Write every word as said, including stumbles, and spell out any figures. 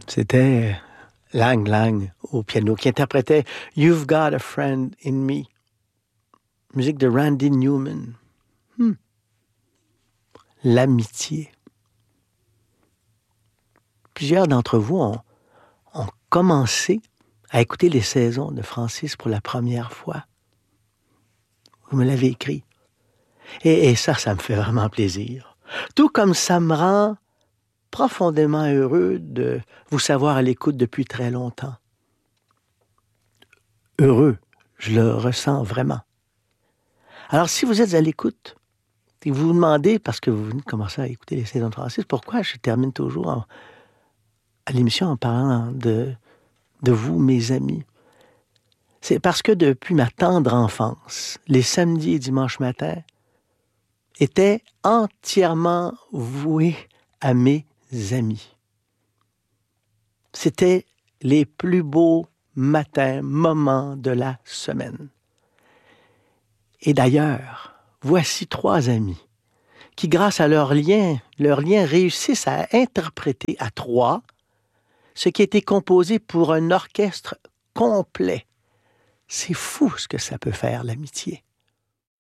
C'était Lang Lang au piano qui interprétait You've Got a Friend in Me, musique de Randy Newman. Hmm. L'amitié. Plusieurs d'entre vous ont, ont commencé à écouter les saisons de Francis pour la première fois. Vous me l'avez écrit. Et, et ça, ça me fait vraiment plaisir. Tout comme ça me rend profondément heureux de vous savoir à l'écoute depuis très longtemps. Heureux, je le ressens vraiment. Alors, si vous êtes à l'écoute, et vous vous demandez, parce que vous venez de commencer à écouter les saisons de Francis, pourquoi je termine toujours en, à l'émission en parlant de, de vous, mes amis? C'est parce que depuis ma tendre enfance, les samedis et dimanches matins étaient entièrement voués à mes amis. C'était les plus beaux matins, moments de la semaine. Et d'ailleurs, voici trois amis qui, grâce à leur lien, leur lien réussissent à interpréter à trois ce qui a été composé pour un orchestre complet. C'est fou ce que ça peut faire, l'amitié.